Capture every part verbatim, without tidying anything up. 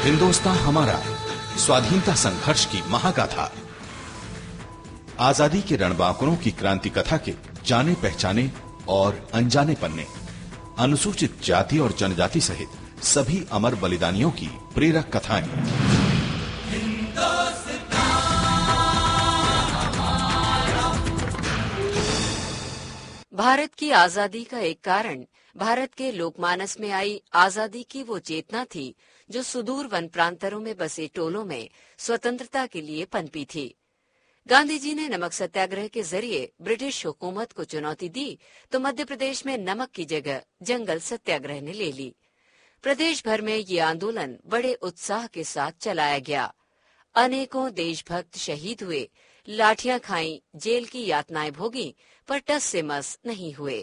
हिंदुस्तान हमारा, स्वाधीनता संघर्ष की महागाथा। आजादी के रणबांकुरों की क्रांति कथा के जाने पहचाने और अनजाने पन्ने, अनुसूचित जाति और जनजाति सहित सभी अमर बलिदानियों की प्रेरक कथाएं। भारत की आजादी का एक कारण भारत के लोकमानस में आई आजादी की वो चेतना थी जो सुदूर वन प्रांतरों में बसे टोलों में स्वतंत्रता के लिए पनपी थी। गांधी जी ने नमक सत्याग्रह के जरिए ब्रिटिश हुकूमत को चुनौती दी तो मध्य प्रदेश में नमक की जगह जंगल सत्याग्रह ने ले ली। प्रदेश भर में ये आंदोलन बड़े उत्साह के साथ चलाया गया। अनेकों देशभक्त शहीद हुए, लाठियां खाई, जेल की यातनाएं भोगी, पर टस से मस नहीं हुए।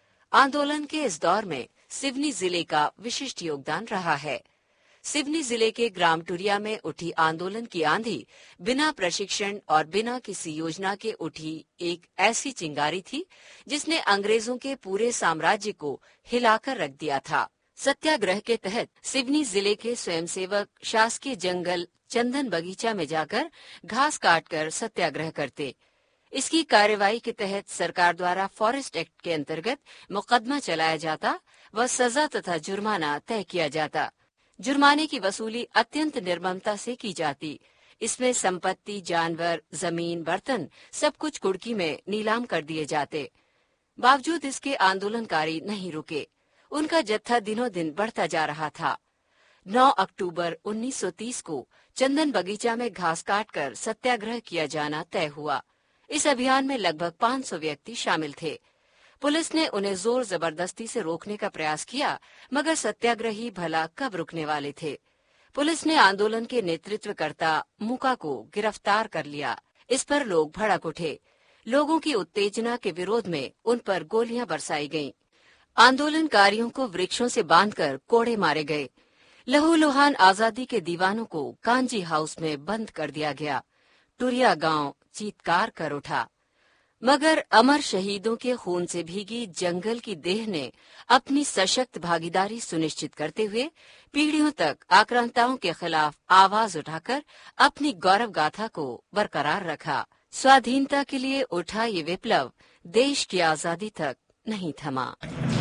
आंदोलन के इस दौर में सिवनी जिले का विशिष्ट योगदान रहा है। सिवनी जिले के ग्राम टुरिया में उठी आंदोलन की आंधी बिना प्रशिक्षण और बिना किसी योजना के उठी एक ऐसी चिंगारी थी जिसने अंग्रेजों के पूरे साम्राज्य को हिलाकर रख दिया था। सत्याग्रह के तहत सिवनी जिले के स्वयंसेवक शासकीय जंगल चंदन बगीचा में जाकर घास काटकर सत्याग्रह करते। इसकी कार्यवाही के तहत सरकार द्वारा फॉरेस्ट एक्ट के अंतर्गत मुकदमा चलाया जाता व सजा तथा जुर्माना तय किया जाता। जुर्माने की वसूली अत्यंत निर्ममता से की जाती। इसमें संपत्ति, जानवर, जमीन, बर्तन सब कुछ कुड़की में नीलाम कर दिए जाते। बावजूद इसके आंदोलनकारी नहीं रुके। उनका जत्था दिनों दिन बढ़ता जा रहा था। नौ अक्टूबर उन्नीस सौ तीस को चंदन बगीचा में घास काटकर सत्याग्रह किया जाना तय हुआ। इस अभियान में लगभग पाँच सौ व्यक्ति शामिल थे। पुलिस ने उन्हें जोर जबरदस्ती से रोकने का प्रयास किया, मगर सत्याग्रही भला कब रुकने वाले थे। पुलिस ने आंदोलन के नेतृत्वकर्ता मूका को गिरफ्तार कर लिया। इस पर लोग भड़क उठे। लोगों की उत्तेजना के विरोध में उन पर गोलियां बरसाई गईं। आंदोलनकारियों को वृक्षों से बांधकर कोड़े मारे गए। लहूलुहान आजादी के दीवानों को कांजी हाउस में बंद कर दिया गया। टुरिया गांव चीत्कार कर उठा, मगर अमर शहीदों के खून से भीगी जंगल की देह ने अपनी सशक्त भागीदारी सुनिश्चित करते हुए पीढ़ियों तक आक्रांताओं के खिलाफ आवाज उठाकर अपनी गौरव गाथा को बरकरार रखा। स्वाधीनता के लिए उठा ये विप्लव देश की आजादी तक नहीं थमा।